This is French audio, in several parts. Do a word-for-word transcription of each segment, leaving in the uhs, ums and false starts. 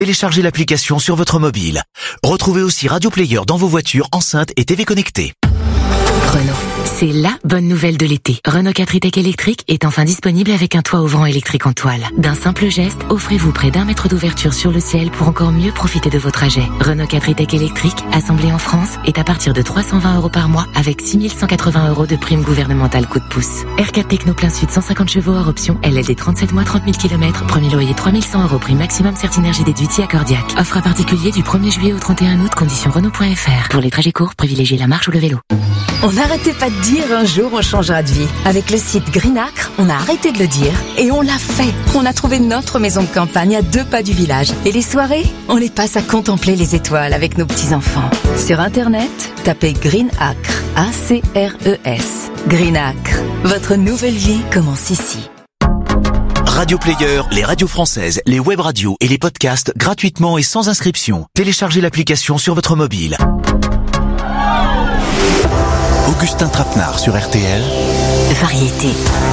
Téléchargez l'application sur votre mobile. Retrouvez aussi Radio Player dans vos voitures, enceintes et T V connectées. Renault, c'est la bonne nouvelle de l'été. Renault quatre e-Tech électrique est enfin disponible avec un toit ouvrant électrique en toile. D'un simple geste, offrez-vous près d'un mètre d'ouverture sur le ciel pour encore mieux profiter de vos trajets. Renault quatre e-Tech électrique, assemblé en France, est à partir de trois cent vingt euros par mois avec six mille cent quatre-vingts euros de prime gouvernementale coup de pouce. R quatre Techno plein sud cent cinquante chevaux hors option, L L D trente-sept mois trente mille kilomètres, premier loyer trois mille cent euros, prime maximum Certinergie déduite si accordiaque. Offre à particulier du premier juillet au trente et un août, conditions Renault point F R. Pour les trajets courts, privilégiez la marche ou le vélo. On n'arrêtait pas de dire un jour on changera de vie. Avec le site Greenacre, on a arrêté de le dire et on l'a fait. On a trouvé notre maison de campagne à deux pas du village. Et les soirées, on les passe à contempler les étoiles avec nos petits-enfants. Sur Internet, tapez Greenacre, A C R E S. Greenacre, votre nouvelle vie commence ici. Radio Player, les radios françaises, les web radios et les podcasts gratuitement et sans inscription. Téléchargez l'application sur votre mobile. Augustin Trapenard sur R T L. Variété.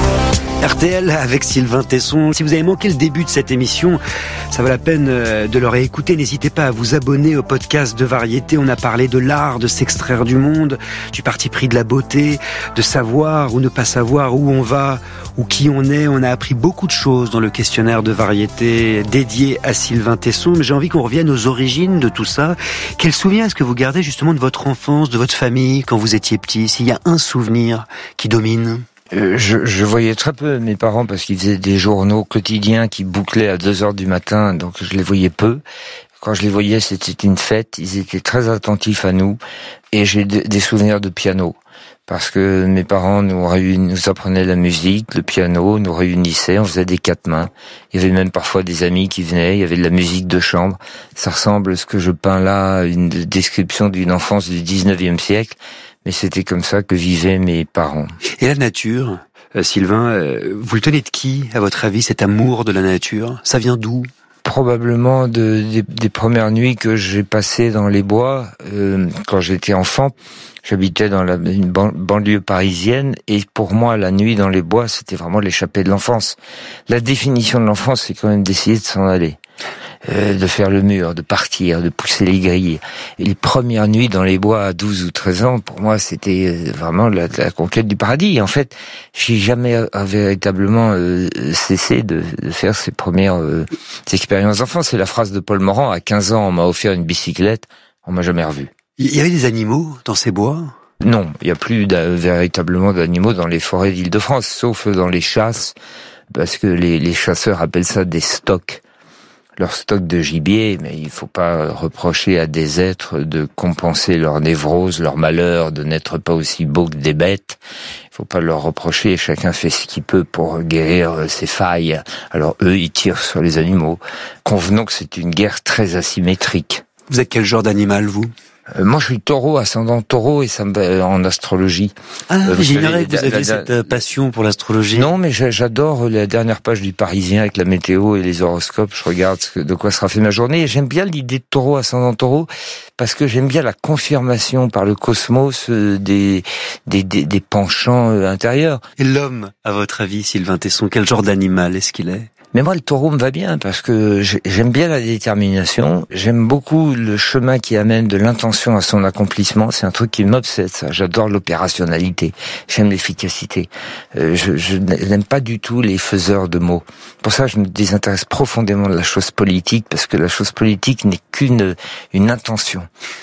R T L avec Sylvain Tesson. Si vous avez manqué le début de cette émission, ça vaut la peine de le réécouter. N'hésitez pas à vous abonner au podcast de Variété. On a parlé de l'art de s'extraire du monde, du parti pris de la beauté, de savoir ou ne pas savoir où on va ou qui on est. On a appris beaucoup de choses dans le questionnaire de Variété dédié à Sylvain Tesson. Mais j'ai envie qu'on revienne aux origines de tout ça. Quel souvenir est-ce que vous gardez justement de votre enfance, de votre famille quand vous étiez petit? S'il y a un souvenir qui domine? Euh, je, je voyais très peu mes parents parce qu'ils faisaient des journaux quotidiens qui bouclaient à deux heures du matin, donc je les voyais peu. Quand je les voyais, c'était une fête, ils étaient très attentifs à nous, et j'ai de, des souvenirs de piano. Parce que mes parents nous, réun... nous apprenaient la musique, le piano, nous réunissaient, on faisait des quatre mains. Il y avait même parfois des amis qui venaient, il y avait de la musique de chambre. Ça ressemble, ce que je peins là, à une description d'une enfance du dix-neuvième siècle. Mais c'était comme ça que vivaient mes parents. Et la nature, euh, Sylvain, euh, vous le tenez de qui, à votre avis, cet amour de la nature? Ça vient d'où? Probablement de, des, des premières nuits que j'ai passées dans les bois. Euh, quand j'étais enfant, j'habitais dans la, une ban- banlieue parisienne, et pour moi, la nuit dans les bois, c'était vraiment l'échappée de l'enfance. La définition de l'enfance, c'est quand même d'essayer de s'en aller. Euh, de faire le mur, de partir, de pousser les grilles. Et les premières nuits dans les bois à douze ou treize ans, pour moi, c'était vraiment la, la conquête du paradis. Et en fait, j'ai jamais véritablement euh, cessé de, de faire ces premières euh, ces expériences d'enfance. C'est la phrase de Paul Morand, à quinze ans, on m'a offert une bicyclette, on m'a jamais revu. Il y avait des animaux dans ces bois? Non, il n'y a plus véritablement d'animaux dans les forêts d'Île-de-France, sauf dans les chasses, parce que les, les chasseurs appellent ça des stocks. Leur stock de gibier, mais il faut pas reprocher à des êtres de compenser leur névrose, leur malheur, de n'être pas aussi beaux que des bêtes. Il faut pas leur reprocher, chacun fait ce qu'il peut pour guérir ses failles. Alors eux, ils tirent sur les animaux. Convenons que c'est une guerre très asymétrique. Vous êtes quel genre d'animal, vous? Euh, moi, je suis taureau, ascendant taureau, et ça me euh, en astrologie. Ah, euh, j'ignorais que vous aviez la, la, cette euh, passion pour l'astrologie. Non, mais j'adore la dernière page du Parisien avec la météo et les horoscopes. Je regarde ce que, de quoi sera fait ma journée. Et j'aime bien l'idée de taureau, ascendant taureau, parce que j'aime bien la confirmation par le cosmos euh, des, des, des, des penchants euh, intérieurs. Et l'homme, à votre avis, Sylvain Tesson, quel genre d'animal est-ce qu'il est? Mais moi, le taureau me va bien parce que j'aime bien la détermination. J'aime beaucoup le chemin qui amène de l'intention à son accomplissement. C'est un truc qui m'obsède, ça. J'adore l'opérationnalité. J'aime l'efficacité. Euh, je, je n'aime pas du tout les faiseurs de mots. Pour ça, je me désintéresse profondément de la chose politique, parce que la chose politique n'est qu'une une intention,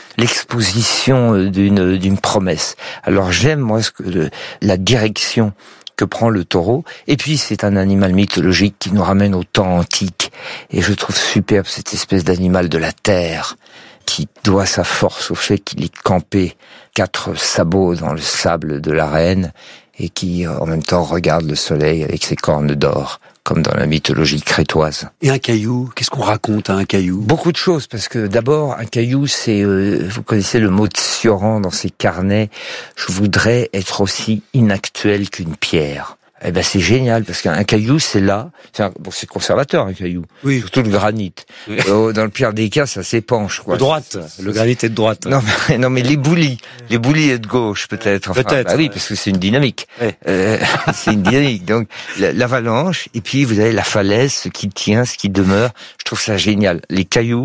l'exposition d'une d'une promesse. Alors j'aime, moi, ce que le, la direction que prend le taureau. Et puis, c'est un animal mythologique qui nous ramène au temps antique. Et je trouve superbe cette espèce d'animal de la terre qui doit sa force au fait qu'il est campé quatre sabots dans le sable de l'arène et qui, en même temps, regarde le soleil avec ses cornes d'or, comme dans la mythologie crétoise. Et un caillou, qu'est-ce qu'on raconte à un caillou? Beaucoup de choses, parce que d'abord, un caillou, c'est, euh, vous connaissez le mot de Sioran dans ses carnets, je voudrais être aussi inactuel qu'une pierre. Eh ben c'est génial parce qu'un caillou c'est là, c'est un, bon c'est conservateur un caillou, oui. Surtout le granit. Oui. Euh, dans le pire des cas ça s'épanche quoi. De droite, le granit est de droite. Non mais non mais l'éboulis, l'éboulis est de gauche peut-être. Enfin, peut-être. Bah oui parce que c'est une dynamique. Oui. Euh, c'est une dynamique. Donc l'avalanche et puis vous avez la falaise, ce qui tient, ce qui demeure. Je trouve ça génial. Les cailloux.